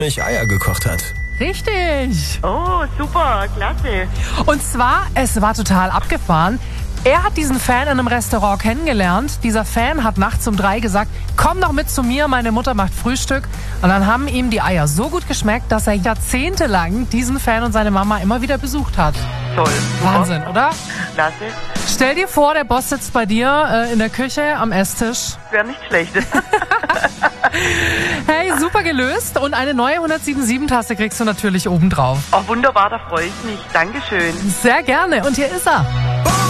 Eier gekocht hat. Richtig. Oh, super, klasse. Und zwar, es war total abgefahren. Er hat diesen Fan in einem Restaurant kennengelernt. Dieser Fan hat nachts um 3 gesagt, komm doch mit zu mir, meine Mutter macht Frühstück. Und dann haben ihm die Eier so gut geschmeckt, dass er jahrzehntelang diesen Fan und seine Mama immer wieder besucht hat. Toll. Super. Wahnsinn, oder? Klasse. Stell dir vor, der Boss sitzt bei dir in der Küche am Esstisch. Wäre nicht schlecht. Hey, super gelöst. Und eine neue 177-Tasse kriegst du natürlich obendrauf. Oh, wunderbar, da freue ich mich. Dankeschön. Sehr gerne. Und hier ist er.